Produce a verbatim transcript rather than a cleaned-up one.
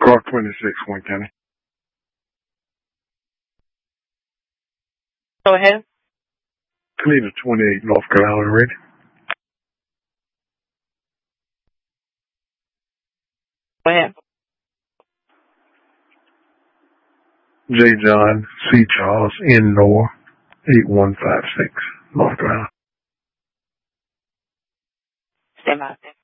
Car twenty-six, Wayne County. Go ahead. Toledo twenty-eight, North Carolina, ready? Go ahead. J. John C. Charles N. Noah, eight one five six, North Carolina. Stand by.